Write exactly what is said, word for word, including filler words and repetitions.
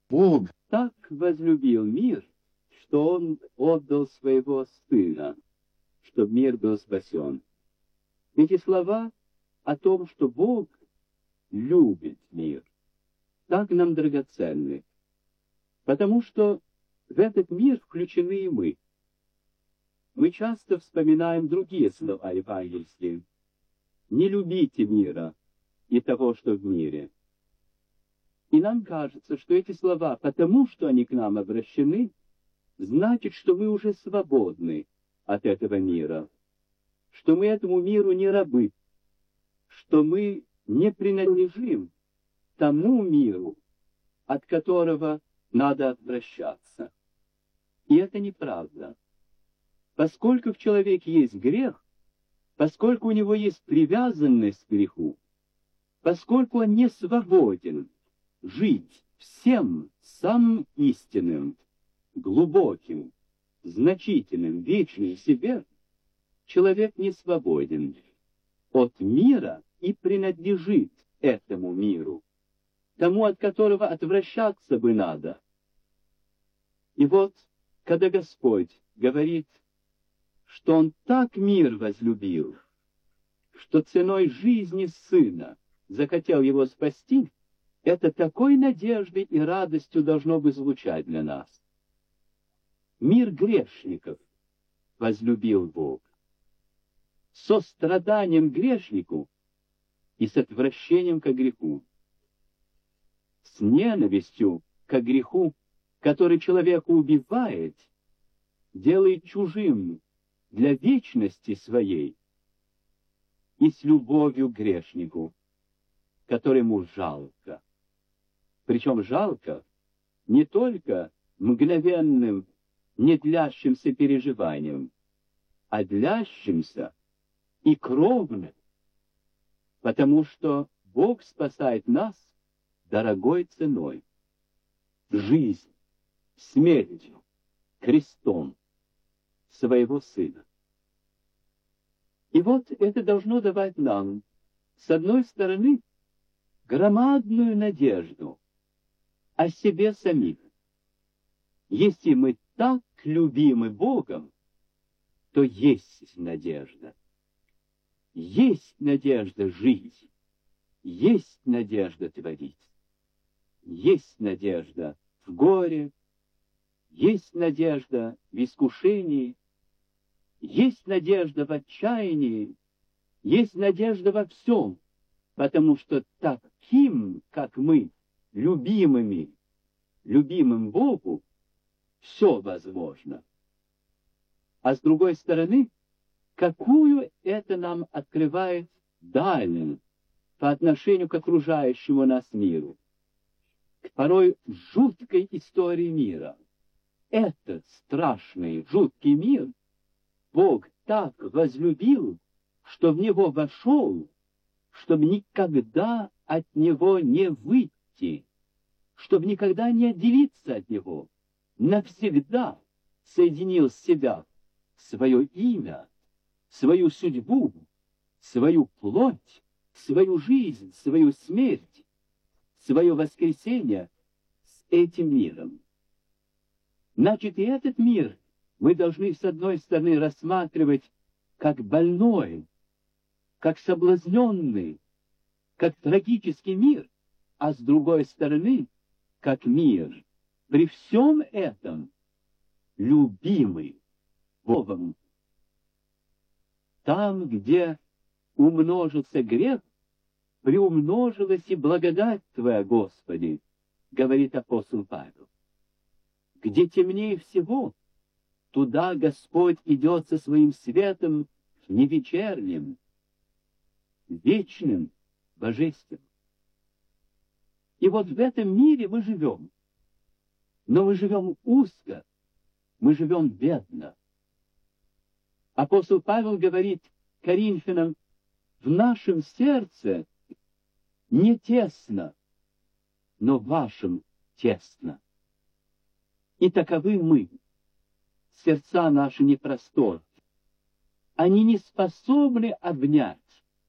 Бог так возлюбил мир, что Он отдал Своего Сына, чтобы мир был спасен. Эти слова о том, что Бог любит мир, так нам драгоценны, потому что в этот мир включены и мы. Мы часто вспоминаем другие слова евангельские. «Не любите мира и того, что в мире». И нам кажется, что эти слова, потому что они к нам обращены, значит, что мы уже свободны от этого мира, что мы этому миру не рабы, что мы не принадлежим тому миру, от которого надо отвращаться. И это неправда. Поскольку в человеке есть грех, поскольку у него есть привязанность к греху, поскольку он не свободен жить всем самым истинным, глубоким, значительным, вечным в себе, человек не свободен от мира и принадлежит этому миру, тому, от которого отвращаться бы надо. И вот, когда Господь говорит, что Он так мир возлюбил, что ценой жизни Сына захотел его спасти, это такой надеждой и радостью должно бы звучать для нас. Мир грешников возлюбил Бог. Со страданием грешнику и с отвращением к греху. С ненавистью к греху, который человека убивает, делает чужим для вечности своей, и с любовью к грешнику, которому жалко. Причем жалко не только мгновенным, не длящимся переживанием, а длящимся и кровным, потому что Бог спасает нас дорогой ценой, жизнь, смертью, крестом своего Сына. И вот это должно давать нам, с одной стороны, громадную надежду о себе самих. Если мы так любимы Богом, то есть надежда. Есть надежда жить, есть надежда творить, есть надежда в горе, есть надежда в искушении, есть надежда в отчаянии, есть надежда во всем, потому что таким, как мы, любимыми, любимым Богу, все возможно. А с другой стороны, какую это нам открывает даль по отношению к окружающему нас миру, к порой жуткой истории мира. Этот страшный, жуткий мир Бог так возлюбил, что в него вошел, чтобы никогда от него не выйти, чтобы никогда не отделиться от него, навсегда соединил с себя свое имя, свою судьбу, свою плоть, свою жизнь, свою смерть, свое воскресение с этим миром. Значит, и этот мир мы должны, с одной стороны, рассматривать как больной, как соблазненный, как трагический мир, а с другой стороны, как мир, при всем этом любимый Богом. Там, где умножился грех, приумножилась и благодать Твоя, Господи, говорит апостол Павел. Где темнее всего, туда Господь идет со своим светом не вечерним, вечным, божественным. И вот в этом мире мы живем. Но мы живем узко, мы живем бедно. Апостол Павел говорит Коринфянам, в нашем сердце не тесно, но в вашем тесно. И таковы мы. Сердца наши не просторны. Они не способны обнять